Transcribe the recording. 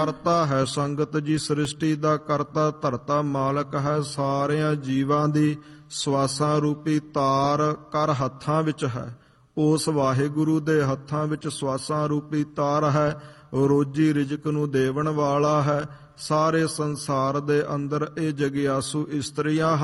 ਕਰਤਾ ਹੈ ਸੰਗਤ ਜੀ, ਸ੍ਰਿਸ਼ਟੀ ਦਾ ਕਰਤਾ ਧਰਤਾ ਮਾਲਕ ਹੈ। ਸਾਰਿਆਂ ਜੀਵਾਂ ਦੀ ਸਵਾਸਾਂ ਰੂਪੀ ਤਾਰ ਕਰ ਹੱਥਾਂ ਵਿੱਚ ਹੈ। ਉਸ ਵਾਹਿਗੁਰੂ ਦੇ ਹੱਥਾਂ ਵਿੱਚ ਸਵਾਸਾਂ ਰੂਪੀ ਤਾਰ ਹੈ। ਰੋਜੀ ਰਿਜ਼ਕ ਨੂੰ ਦੇਵਣ ਵਾਲਾ ਹੈ। ਸਾਰੇ ਸੰਸਾਰ ਦੇ ਅੰਦਰ ਇਹ ਜਗਿਆਸੂ ਇਸਤਰੀਆਂ